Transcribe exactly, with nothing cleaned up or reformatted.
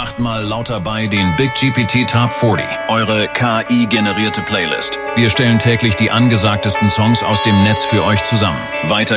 Macht mal lauter bei den Big G P T Top vierzig, eure K I-generierte Playlist. Wir stellen täglich die angesagtesten Songs aus dem Netz für euch zusammen. Weiter